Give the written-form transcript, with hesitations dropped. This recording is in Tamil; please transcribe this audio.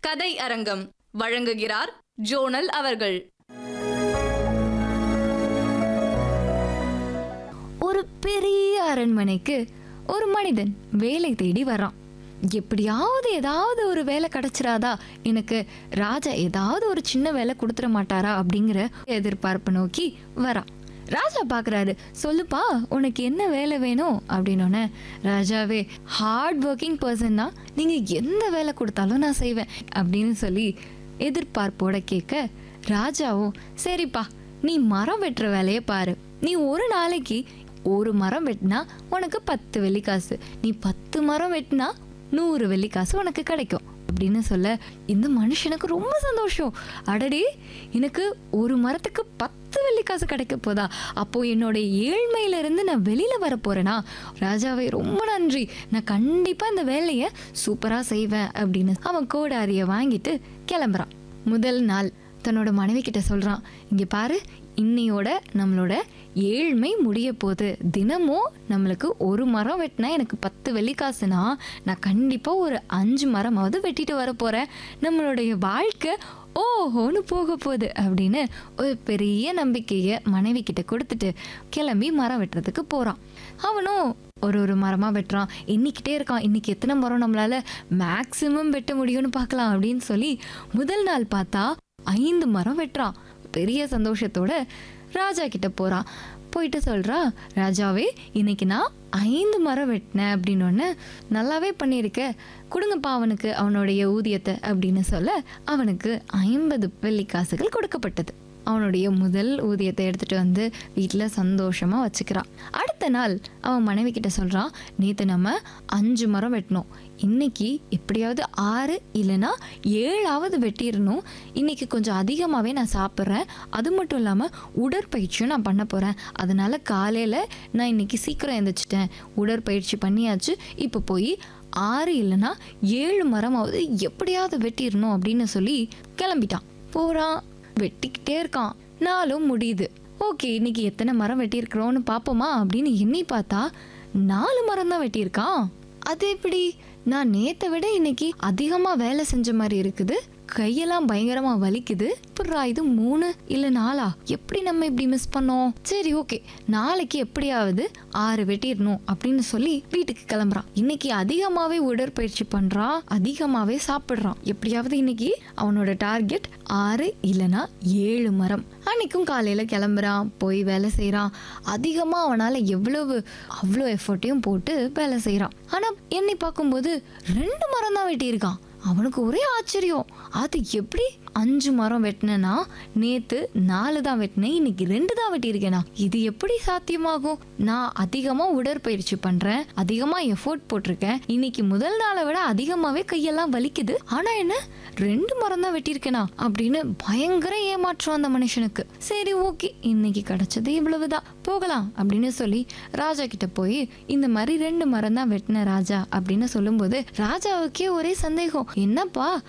கதை அரங்கம் வழங்குகிறார் ஜோனல் அவர்கள். ஒரு பெரிய அரண்மனைக்கு ஒரு மனிதன் வேலை தேடி வரான். எப்படியாவது ஏதாவது ஒரு வேலை கிடைச்சிராதா, எனக்கு ராஜா ஏதாவது ஒரு சின்ன வேலை கொடுத்துட மாட்டாரா அப்படிங்கிற எதிர்பார்ப்பை நோக்கி வரான். ராஜா பாக்குறாரு, சொல்லுப்பா உனக்கு என்ன வேலை வேணும் அப்படின்னோடனே, ராஜாவே ஹார்ட் ஒர்க்கிங் பர்சன் தான், நீங்க எந்த வேலை கொடுத்தாலும் நான் செய்வேன் அப்படின்னு சொல்லி எதிர்பார்ப்போட கேட்க, ராஜாவும் சரிப்பா நீ மரம் வெட்டுற வேலையை பாரு, நீ ஒரு நாளைக்கு ஒரு மரம் வெட்டினா உனக்கு 10 வெள்ளிக்காசு, நீ 10 மரம் வெட்டினா 100 வெள்ளிக்காசு உனக்கு கிடைக்கும் அப்படின்னு சொல்ல, இந்த மனுஷனுக்கு ரொம்ப சந்தோஷம். அடடே, எனக்கு ஒரு மரத்துக்கு 10 வெள்ளிக்காசு கிடைக்க போதா, அப்போ என்னோட ஏழ்மையில இருந்து நான் வெளியில வர போறேனா, ராஜாவே ரொம்ப நன்றி, நான் கண்டிப்பா இந்த வேலையை சூப்பரா செய்வேன் அப்படின்னு அவன் கோடாரிய வாங்கிட்டு கிளம்புறான். முதல் நாள் தன்னோட மனைவி கிட்ட சொல்றான், இங்க பாரு, இன்னையோட நம்மளோட ஏழ்மை முடிய போகுது, தினமும் நம்மளுக்கு ஒரு மரம் வெட்டினா எனக்கு 10 வெள்ளிக்காசுனா நான் கண்டிப்பா ஒரு 5 மரமாவது வெட்டிட்டு வர போறேன், நம்மளுடைய வாழ்க்கை ஓஹோன்னு போக போகுது அப்படின்னு ஒரு பெரிய நம்பிக்கையை மனைவி கிட்ட கொடுத்துட்டு கிளம்பி மரம் வெட்டுறதுக்கு போறான். அவனும் ஒரு மரமா வெட்டுறான், எண்ணிக்கிட்டே இருக்கான், இன்னைக்கு எத்தனை மரம் நம்மளால மேக்சிமம் வெட்ட முடியும்னு பார்க்கலாம் அப்படின்னு சொல்லி முதல் நாள் பார்த்தா 5 மரம் வெட்டுறான். பெரிய சந்தோஷத்தோட ராஜா கிட்ட போறான். போயிட்டு சொல்றா, ராஜாவே இன்னைக்கு நான் 5 மரம் வெட்டினேன் அப்படின்னு, நல்லாவே பண்ணியிருக்க, கொடுங்கப்பா அவனுக்கு அவனுடைய ஊதியத்தை அப்படின்னு சொல்ல, அவனுக்கு 50 வெள்ளிக்காசுகள் கொடுக்கப்பட்டது. அவனுடைய முதல் ஊதியத்தை எடுத்துட்டு வந்து வீட்டில் சந்தோஷமா வச்சுக்கிறான். அடுத்த நாள் அவன் மனைவி கிட்ட சொல்றான், நேற்று நம்ம 5 மரம் வெட்டினோம், இன்னைக்கு எப்படியாவது 6 இல்லைன்னா 7ஆவது வெட்டிடணும், இன்னைக்கு கொஞ்சம் அதிகமாகவே நான் சாப்பிட்றேன், அது மட்டும் இல்லாமல் உடற்பயிற்சியும் நான் பண்ண போகிறேன், அதனால காலையில் நான் இன்னைக்கு சீக்கிரம் எழுந்திரிச்சிட்டேன், உடற்பயிற்சி பண்ணியாச்சு, இப்போ போய் 6 இல்லைன்னா 7 மரமாவது எப்படியாவது வெட்டிடணும் அப்படின்னு சொல்லி கிளம்பிட்டான். போகிறான், வெட்டிக்கிட்டே இருக்கான், நாளும் முடியுது. ஓகே, இன்னைக்கு எத்தனை மரம் வெட்டியிருக்கிறோன்னு பார்ப்போமா அப்படின்னு எண்ணி பார்த்தா 4 மரம் தான் வெட்டியிருக்கான். அது எப்படி, நான் நேத்தை விட இன்னைக்கு அதிகமா வேலை செஞ்ச மாதிரி இருக்குது, கையெல்லாம் பயங்கரமா வலிக்குது, புறா இது 3 இல்ல 4, எப்படி நம்ம இப்படி மிஸ் பண்ணோம், சரி ஓகே நாளைக்கு எப்படியாவது 6 வெட்டிடணும் அப்படின்னு சொல்லி வீட்டுக்கு கிளம்புறான். இன்னைக்கு அதிகமாவே உடற்பயிற்சி பண்றான், அதிகமாவே சாப்பிடுறான், எப்படியாவது இன்னைக்கு அவனோட டார்கெட் 6 இல்லைன்னா 7 மரம். அன்னைக்கும் காலையில கிளம்புறான், போய் வேலை செய்யறான், அதிகமா அவனால அவ்வளோ எஃபர்ட்டையும் போட்டு வேலை செய்யறான். ஆனா என்னை பார்க்கும்போது 2 மரம் தான் வெட்டியிருக்கான். அவனுக்கு ஒரே ஆச்சரியம், அது எப்படி 5 மரம் வெட்டினா, நேத்து 4 தான் வெட்டினேன், இன்னைக்கு 2 தான் வெட்டியிருக்கேனா, இது எப்படி சாத்தியமாகும், நான் அதிகமா உடற்பயிற்சி பண்றேன், அதிகமா எஃபோர்ட் போட்டிருக்கேன், இன்னைக்கு முதல் நாளை விட அதிகமாவே கையெல்லாம் வலிக்குது, ஆனா என்ன 2 மரம் தான் வெட்டியிருக்கேனா அப்படின்னு பயங்கர ஏமாற்றம் அந்த மனுஷனுக்கு. சரி ஓகே, இன்னைக்கு கிடைச்சது இவ்வளவுதான், போகலாம் அப்படின்னு சொல்லி ராஜா கிட்ட போய் இந்த மாதிரி 2 மரம் தான் வெட்டின ராஜா அப்படின்னு சொல்லும்போது ராஜாவுக்கே ஒரே சந்தேகம், என்னப்பா